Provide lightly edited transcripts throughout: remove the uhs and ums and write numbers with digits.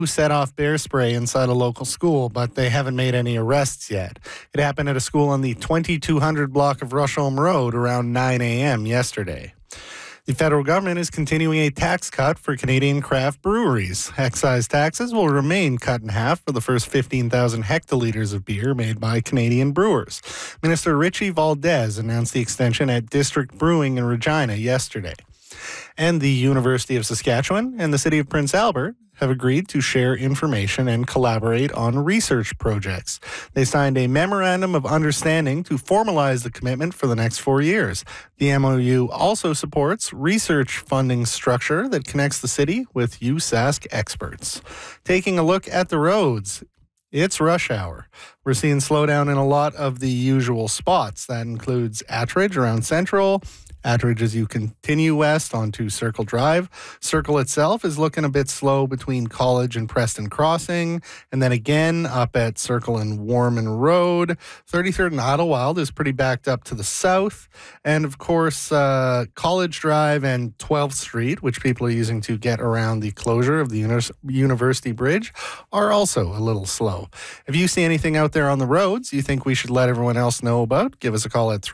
who set off bear spray inside a local school, but they haven't made any arrests yet. It happened at a school on the 2200 block of Rusholme Road around 9 a.m. yesterday. The federal government is continuing a tax cut for Canadian craft breweries. Excise taxes will remain cut in half for the first 15,000 hectoliters of beer made by Canadian brewers. Minister Richie Valdez announced the extension at District Brewing in Regina yesterday. And the University of Saskatchewan and the City of Prince Albert have agreed to share information and collaborate on research projects. They signed a memorandum of understanding to formalize the commitment for the next 4 years. The MOU also supports research funding structure that connects the city with USask experts. Taking a look at the roads. It's rush hour. We're seeing slowdown in a lot of the usual spots. That includes Attridge around Central, Attridge as you continue west onto Circle Drive. Circle itself is looking a bit slow between College and Preston Crossing. And then again up at Circle and Warman Road. 33rd and Idlewild is pretty backed up to the south. And of course, College Drive and 12th Street, which people are using to get around the closure of the University Bridge, are also a little slow. If you see anything out there on the roads you think we should let everyone else know about, give us a call at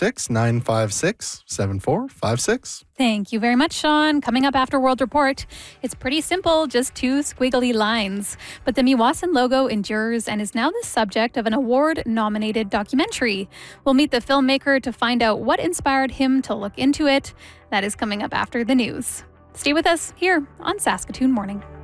306-956-7456. Thank you very much, Sean. Coming up after World Report, it's pretty simple, just two squiggly lines. But the Meewasin logo endures and is now the subject of an award-nominated documentary. We'll meet the filmmaker to find out what inspired him to look into it. That is coming up after the news. Stay with us here on Saskatoon Morning.